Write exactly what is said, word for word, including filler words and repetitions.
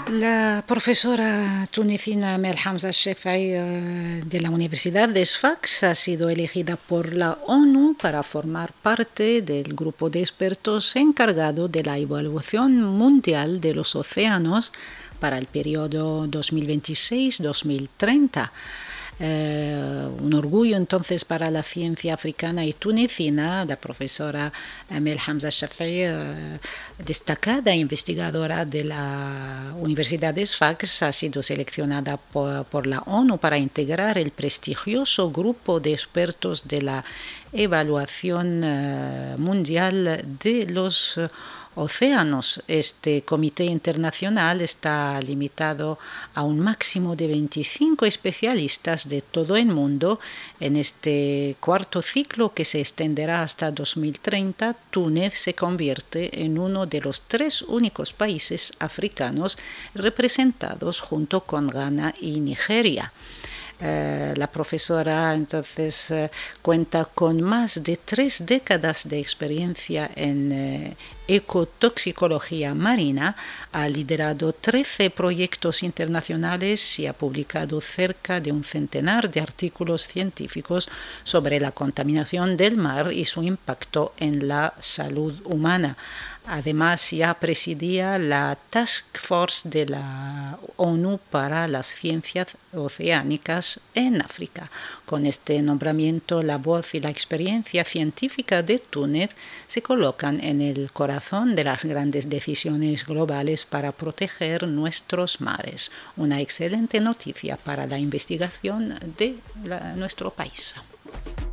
La profesora tunecina Mel Hamza Shefai eh, de la Universidad de Sfax ha sido elegida por la ONU para formar parte del grupo de expertos encargado de la evaluación mundial de los océanos para el periodo dos mil veintiséis dos mil treinta. Eh, un orgullo entonces para la ciencia africana y tunecina. La profesora Mel Hamza Shefai, eh, destacada investigadora de la Universidad de Sfax, ha sido seleccionada por, por la ONU para integrar el prestigioso grupo de expertos de la evaluación eh, mundial de los eh, océanos. Este comité internacional está limitado a un máximo de veinticinco especialistas de todo el mundo. En este cuarto ciclo, que se extenderá hasta dos mil treinta, Túnez se convierte en uno de los tres únicos países africanos representados junto con Ghana y Nigeria. Uh, la profesora entonces uh, cuenta con más de tres décadas de experiencia en uh, ecotoxicología marina, ha liderado trece proyectos internacionales y ha publicado cerca de un centenar de artículos científicos sobre la contaminación del mar y su impacto en la salud humana. Además, ya presidía la Task Force de la ONU para las ciencias oceánicas en África. Con este nombramiento, la voz y la experiencia científica de Túnez se colocan en el corazón de las grandes decisiones globales para proteger nuestros mares. Una excelente noticia para la investigación de la, nuestro país.